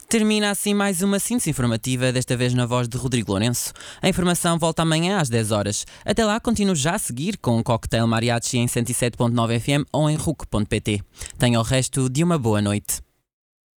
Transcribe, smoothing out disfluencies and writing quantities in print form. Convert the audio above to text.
Termina assim mais uma síntese informativa, desta vez na voz de Rodrigo Lourenço. A informação volta amanhã às 10 horas. Até lá, continuo já a seguir com o Cocktail Mariachi em 107.9 FM ou em RUC.pt. Tenha o resto de uma boa noite.